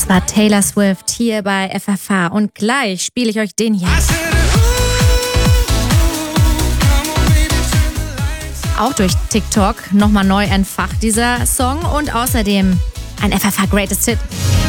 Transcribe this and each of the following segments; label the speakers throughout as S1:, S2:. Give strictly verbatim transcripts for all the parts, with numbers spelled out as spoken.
S1: Das war Taylor Swift hier bei F F H und gleich spiele ich euch den hier. Auch durch TikTok nochmal neu entfacht dieser Song und außerdem ein F F H Greatest Hit.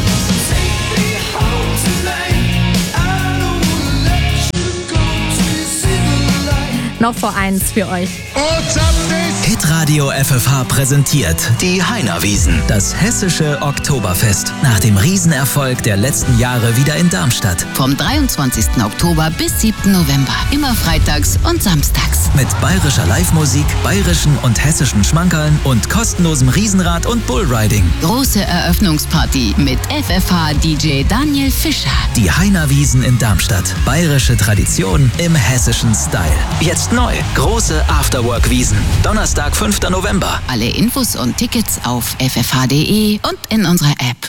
S1: Noch vor eins für euch.
S2: Hitradio F F H präsentiert die Heinerwiesen, das hessische Oktoberfest. Nach dem Riesenerfolg der letzten Jahre wieder in Darmstadt.
S3: Vom dreiundzwanzigsten Oktober bis siebten November. Immer freitags und samstags.
S2: Mit bayerischer Live-Musik, bayerischen und hessischen Schmankerln und kostenlosem Riesenrad und Bullriding.
S3: Große Eröffnungsparty mit F F H-D J Daniel Fischer.
S2: Die Heinerwiesen in Darmstadt. Bayerische Tradition im hessischen Style. Jetzt neu. Große Afterwork-Wiesen. Donnerstag, fünften November.
S3: Alle Infos und Tickets auf f f h punkt d e und in unserer App.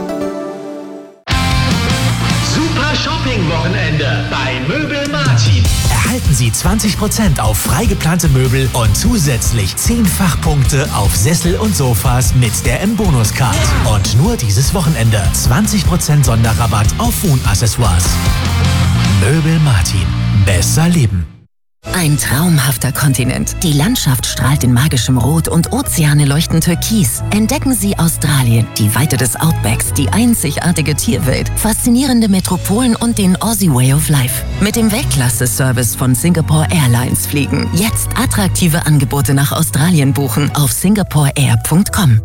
S4: Super Shopping-Wochenende bei Möbel Martin.
S5: Erhalten Sie zwanzig Prozent auf freigeplante Möbel und zusätzlich zehn Fachpunkte auf Sessel und Sofas mit der M-Bonus-Card. Und nur dieses Wochenende zwanzig Prozent Sonderrabatt auf Wohnaccessoires. Möbel Martin. Besser leben.
S6: Ein traumhafter Kontinent. Die Landschaft strahlt in magischem Rot und Ozeane leuchten türkis. Entdecken Sie Australien, die Weite des Outbacks, die einzigartige Tierwelt, faszinierende Metropolen und den Aussie Way of Life. Mit dem Weltklasse-Service von Singapore Airlines fliegen. Jetzt attraktive Angebote nach Australien buchen auf singapore air punkt com.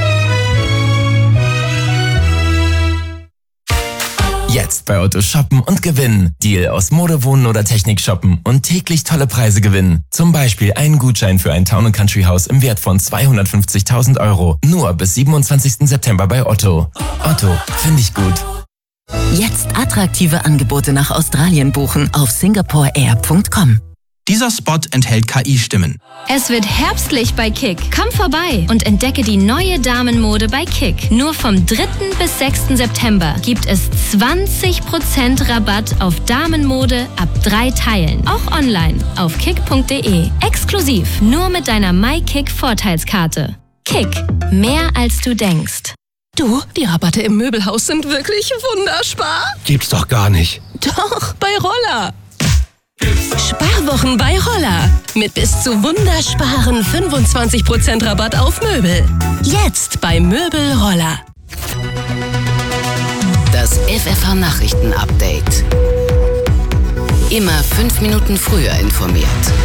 S7: Jetzt bei Otto shoppen und gewinnen. Deal aus Mode, Wohnen oder Technik shoppen und täglich tolle Preise gewinnen. Zum Beispiel einen Gutschein für ein Town and Country Haus im Wert von zweihundertfünfzigtausend Euro. Nur bis siebenundzwanzigsten September bei Otto. Otto, finde ich gut.
S6: Jetzt attraktive Angebote nach Australien buchen auf singapore air punkt com.
S8: Dieser Spot enthält K I-Stimmen.
S9: Es wird herbstlich bei Kick. Komm vorbei und entdecke die neue Damenmode bei Kick. Nur vom dritten bis sechsten September gibt es zwanzig Prozent Rabatt auf Damenmode ab drei Teilen. Auch online auf kick punkt d e. Exklusiv nur mit deiner MyKick-Vorteilskarte. Kick. Mehr als du denkst.
S10: Du, die Rabatte im Möbelhaus sind wirklich wunderspar.
S11: Gibt's doch gar nicht.
S10: Doch, bei Roller. Sparwochen bei Roller. Mit bis zu wundersparen fünfundzwanzig Prozent Rabatt auf Möbel. Jetzt bei Möbel Roller.
S3: Das F F H-Nachrichten-Update. Immer fünf Minuten früher informiert.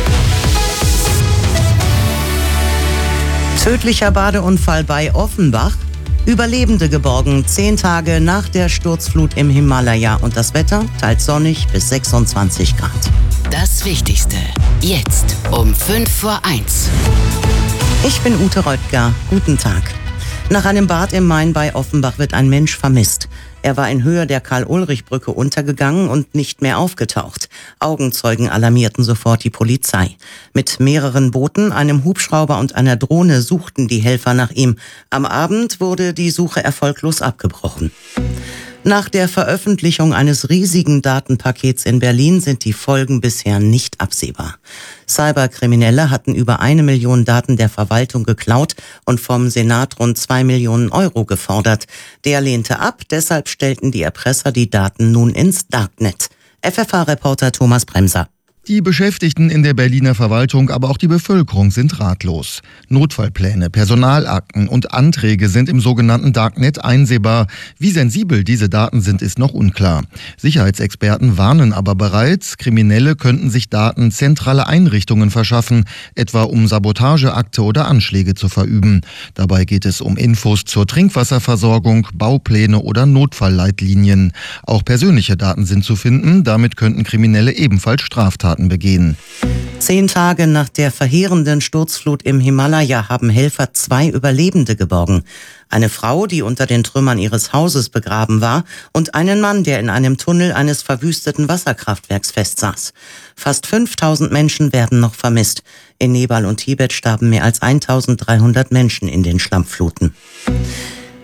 S12: Tödlicher Badeunfall bei Offenbach. Überlebende geborgen, zehn Tage nach der Sturzflut im Himalaya. Und das Wetter teils sonnig bis sechsundzwanzig Grad.
S3: Das Wichtigste. Jetzt um fünf vor eins.
S12: Ich bin Ute Reutger. Guten Tag. Nach einem Bad im Main bei Offenbach wird ein Mensch vermisst. Er war in Höhe der Karl-Ulrich-Brücke untergegangen und nicht mehr aufgetaucht. Augenzeugen alarmierten sofort die Polizei. Mit mehreren Booten, einem Hubschrauber und einer Drohne suchten die Helfer nach ihm. Am Abend wurde die Suche erfolglos abgebrochen. Nach der Veröffentlichung eines riesigen Datenpakets in Berlin sind die Folgen bisher nicht absehbar. Cyberkriminelle hatten über eine Million Daten der Verwaltung geklaut und vom Senat rund zwei Millionen Euro gefordert. Der lehnte ab, deshalb stellten die Erpresser die Daten nun ins Darknet. F F H-Reporter Thomas Bremser.
S13: Die Beschäftigten in der Berliner Verwaltung, aber auch die Bevölkerung sind ratlos. Notfallpläne, Personalakten und Anträge sind im sogenannten Darknet einsehbar. Wie sensibel diese Daten sind, ist noch unklar. Sicherheitsexperten warnen aber bereits, Kriminelle könnten sich Daten zentraler Einrichtungen verschaffen, etwa um Sabotageakte oder Anschläge zu verüben. Dabei geht es um Infos zur Trinkwasserversorgung, Baupläne oder Notfallleitlinien. Auch persönliche Daten sind zu finden, damit könnten Kriminelle ebenfalls Straftaten begehen.
S12: Zehn Tage nach der verheerenden Sturzflut im Himalaya haben Helfer zwei Überlebende geborgen. Eine Frau, die unter den Trümmern ihres Hauses begraben war, und einen Mann, der in einem Tunnel eines verwüsteten Wasserkraftwerks festsaß. Fast fünftausend Menschen werden noch vermisst. In Nepal und Tibet starben mehr als eintausenddreihundert Menschen in den Schlammfluten.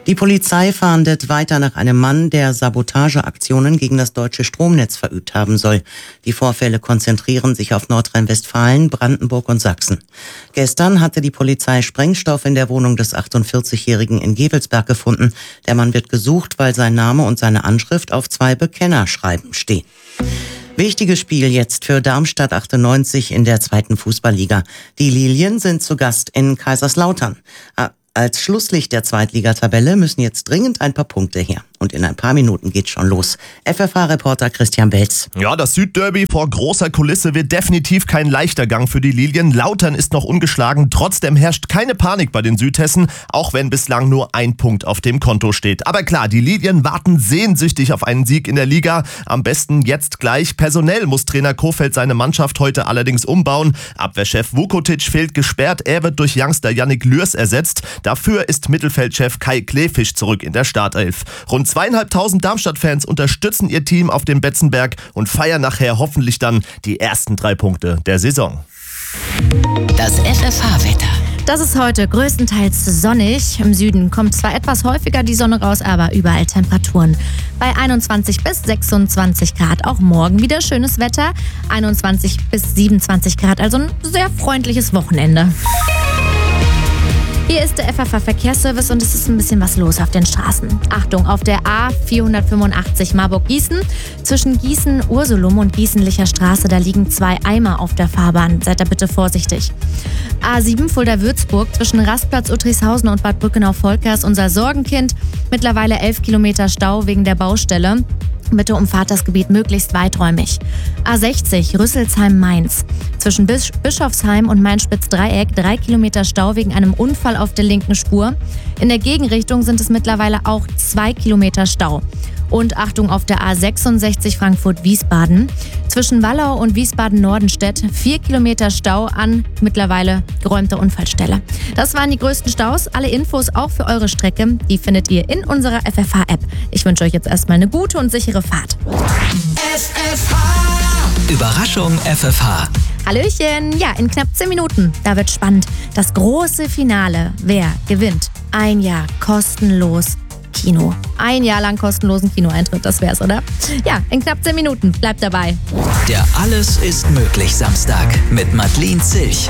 S12: Die Polizei fahndet weiter nach einem Mann, der Sabotageaktionen gegen das deutsche Stromnetz verübt haben soll. Die Vorfälle konzentrieren sich auf Nordrhein-Westfalen, Brandenburg und Sachsen. Gestern hatte die Polizei Sprengstoff in der Wohnung des achtundvierzigjährigen in Gevelsberg gefunden. Der Mann wird gesucht, weil sein Name und seine Anschrift auf zwei Bekennerschreiben stehen. Wichtiges Spiel jetzt für Darmstadt achtundneunzig in der zweiten Fußballliga. Die Lilien sind zu Gast in Kaiserslautern. Als Schlusslicht der Zweitligatabelle müssen jetzt dringend ein paar Punkte her. Und in ein paar Minuten geht's schon los. F F H-Reporter Christian Belz.
S11: Ja, das Südderby vor großer Kulisse wird definitiv kein leichter Gang für die Lilien. Lautern ist noch ungeschlagen. Trotzdem herrscht keine Panik bei den Südhessen, auch wenn bislang nur ein Punkt auf dem Konto steht. Aber klar, die Lilien warten sehnsüchtig auf einen Sieg in der Liga. Am besten jetzt gleich. Personell muss Trainer Kofeld seine Mannschaft heute allerdings umbauen. Abwehrchef Vukotic fehlt gesperrt. Er wird durch Youngster Yannick Lürs ersetzt. Dafür ist Mittelfeldchef Kai Kleefisch zurück in der Startelf. Rund zweieinhalbtausend Darmstadt-Fans unterstützen ihr Team auf dem Betzenberg und feiern nachher hoffentlich dann die ersten drei Punkte der Saison.
S3: Das F F H-Wetter.
S1: Das ist heute größtenteils sonnig. Im Süden kommt zwar etwas häufiger die Sonne raus, aber überall Temperaturen bei einundzwanzig bis sechsundzwanzig Grad. Auch morgen wieder schönes Wetter, einundzwanzig bis siebenundzwanzig Grad, also ein sehr freundliches Wochenende. Hier ist der F F H-Verkehrsservice und es ist ein bisschen was los auf den Straßen. Achtung, auf der A vierhundertfünfundachtzig Marburg-Gießen. Zwischen Gießen-Ursulum und Gießen-Licher Straße, da liegen zwei Eimer auf der Fahrbahn. Seid da bitte vorsichtig. A sieben Fulda-Würzburg, zwischen Rastplatz Uttrichshausen und Bad Brückenau-Volkers ist unser Sorgenkind. Mittlerweile elf Kilometer Stau wegen der Baustelle. Bitte umfahrt das Gebiet möglichst weiträumig. A sechzig Rüsselsheim-Mainz. Zwischen Bisch- Bischofsheim und Main-Spitz-Dreieck drei Kilometer Stau wegen einem Unfall auf der linken Spur. In der Gegenrichtung sind es mittlerweile auch zwei Kilometer Stau. Und Achtung auf der A sechsundsechzig Frankfurt-Wiesbaden. Zwischen Wallau und Wiesbaden-Nordenstedt vier Kilometer Stau an mittlerweile geräumter Unfallstelle. Das waren die größten Staus. Alle Infos auch für eure Strecke, die findet ihr in unserer F F H-App. Ich wünsche euch jetzt erstmal eine gute und sichere Fahrt.
S2: F F H. Überraschung F F H.
S1: Hallöchen, ja, in knapp zehn Minuten, da wird spannend. Das große Finale. Wer gewinnt? Ein Jahr kostenlos Kino. Ein Jahr lang kostenlosen Kinoeintritt, das wär's, oder? Ja, in knapp zehn Minuten. Bleibt dabei.
S2: Der Alles ist möglich Samstag mit Madeleine Zilch.